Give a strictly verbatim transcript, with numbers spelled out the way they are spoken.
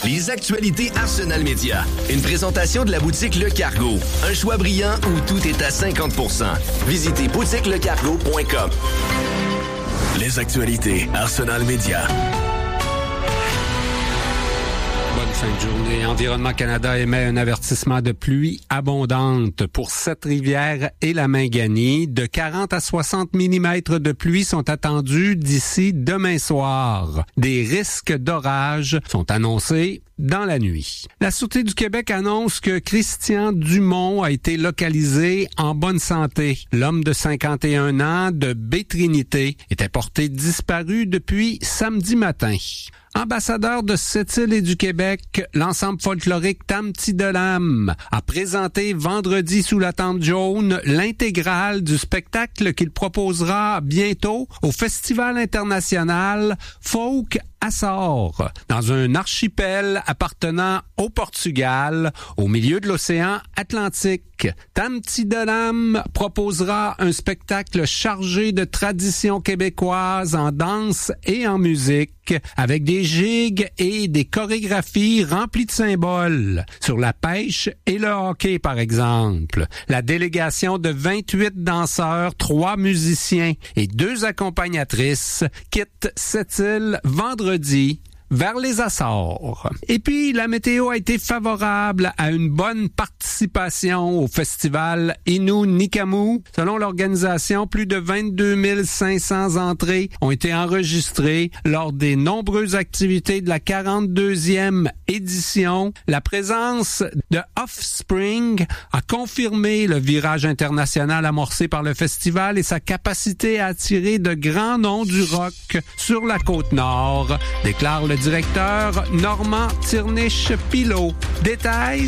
Les actualités Arsenal Média. Une présentation de la boutique Le Cargo. Un choix brillant où tout est à cinquante pour cent. Visitez boutique le cargo point com. Les actualités Arsenal Média. Bonne fin de journée. Environnement Canada émet un avertissement de pluie abondante pour Sept-Rivières et la Minganie. De quarante à soixante millimètres de pluie sont attendus d'ici demain soir. Des risques d'orage sont annoncés dans la nuit. La Sûreté du Québec annonce que Christian Dumont a été localisé en bonne santé. L'homme de cinquante et un ans de Baie-Trinité était porté disparu depuis samedi matin. Ambassadeur de Sept-Îles et du Québec, l'ensemble folklorique Tam-Ti-de-Lam a présenté vendredi sous la tente jaune l'intégrale du spectacle qu'il proposera bientôt au Festival international Folk Açores, dans un archipel appartenant au Portugal, au milieu de l'océan Atlantique. Tam-Ti-de-Lam proposera un spectacle chargé de traditions québécoises en danse et en musique, avec des gigs et des chorégraphies remplies de symboles, sur la pêche et le hockey par exemple. La délégation de vingt-huit danseurs, trois musiciens et deux accompagnatrices quitte Sept-Îles vendredi vers les Açores. Et puis, la météo a été favorable à une bonne participation au festival Innu-Nikamu. Selon l'organisation, plus de vingt-deux mille cinq cents entrées ont été enregistrées lors des nombreuses activités de la quarante-deuxième édition. La présence de Offspring a confirmé le virage international amorcé par le festival et sa capacité à attirer de grands noms du rock sur la côte nord, déclare le directeur Normand Tirniche-Pilot. Détails